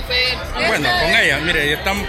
fue... Bueno, con ella, mire, ya estamos...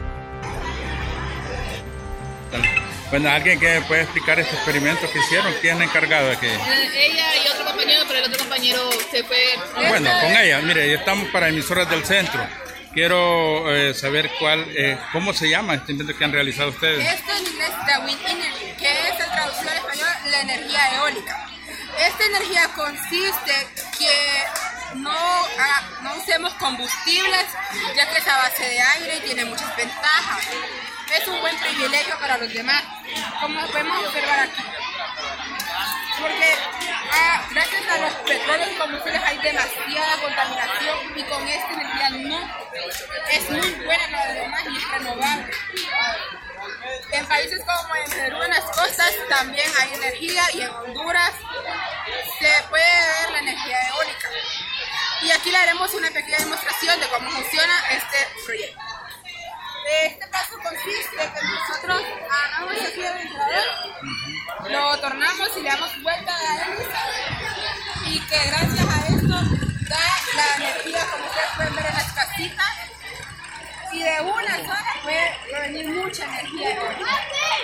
Bueno, ¿alguien que puede explicar este experimento que hicieron? ¿Quién es encargado de que...? Ella y otro compañero, pero el otro compañero se fue... Bueno, con ella, mire, ya estamos para emisoras del centro. Quiero saber cómo se llama este invento que han realizado ustedes. Esto en inglés es the wind energy, que es en traducción en español la energía eólica. Esta energía consiste que no usemos combustibles, ya que es a base de aire y tiene muchas ventajas. Es un buen privilegio para los demás, como podemos observar aquí. Porque gracias a los petróleos y combustibles hay demasiada contaminación y con esta energía no es muy buena para los demás y es renovable. En países como en Perú, en las costas, también hay energía y en Honduras se puede ver la energía eólica. Y aquí le haremos una pequeña demostración de cómo funciona este proyecto. Este paso consiste en que nosotros agarramos aquí el ventilador, lo tornamos y le damos vuelta a la hélice y que gracias a esto da la energía como ustedes pueden ver en las casitas y de una sola puede provenir mucha energía eólica.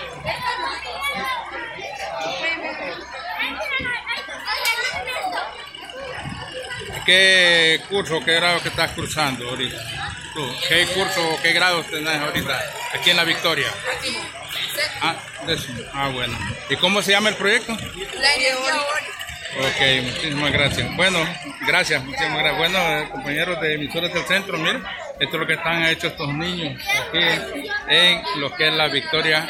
¿Qué curso, qué grado que estás cursando ahorita? ¿Tú? ¿Qué curso, qué grado tenés ahorita aquí en La Victoria? Aquí. Décimo. Bueno. ¿Y cómo se llama el proyecto? La energía eólica. Ok, muchísimas gracias. Bueno, gracias, muchísimas gracias. Bueno, compañeros de emisoras del centro, miren, esto es lo que están hechos estos niños aquí en lo que es la Victoria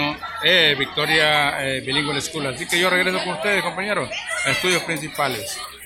Bilingüe School. Así que yo regreso con ustedes, compañeros, a estudios principales.